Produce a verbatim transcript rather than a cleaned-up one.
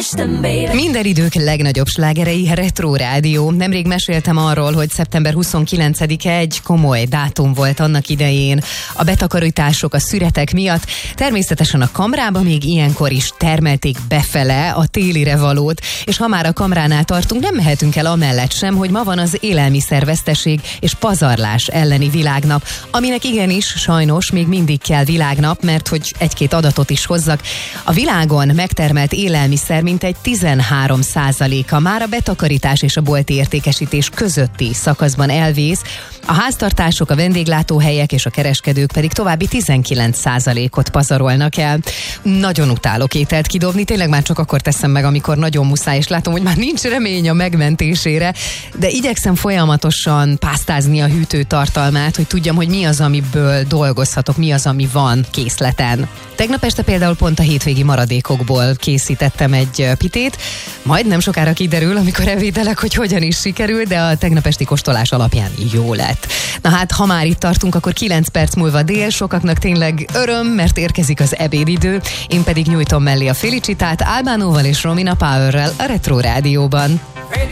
Minden idők legnagyobb slágerei, Retro Rádió. Nemrég meséltem arról, hogy szeptember huszonkilencedike egy komoly dátum volt annak idején. A betakarítások, a szüretek miatt természetesen a kamrába még ilyenkor is termelték befele a télire valót, és ha már a kamránál tartunk, nem mehetünk el amellett sem, hogy ma van az élelmiszerveszteség és pazarlás elleni világnap, aminek igenis sajnos még mindig kell világnap, mert hogy egy-két adatot is hozzak. A világon megtermelt élelmiszer mintegy tizenhárom százaléka már a betakarítás és a bolti értékesítés közötti szakaszban elvész, a háztartások, a vendéglátóhelyek és a kereskedők pedig további tizenkilenc százalékot pazarolnak el. Nagyon utálok ételt kidobni, tényleg már csak akkor teszem meg, amikor nagyon muszáj, és látom, hogy már nincs remény a megmentésére, de igyekszem folyamatosan pásztázni a hűtő tartalmát, hogy tudjam, hogy mi az, amiből dolgozhatok, mi az, ami van készleten. Tegnap este például pont a hétvégi maradékokból készítettem egy pitét, majd nem sokára kiderül, amikor evédelek, hogy hogyan is sikerül, de a tegnap esti kóstolás alapján jó lett. Na hát, ha már itt tartunk, akkor kilenc perc múlva dél, sokaknak tényleg öröm, mert érkezik az ebédidő, én pedig nyújtom mellé a Felicitát Albánóval és Romina Powerrel a Retro Rádióban.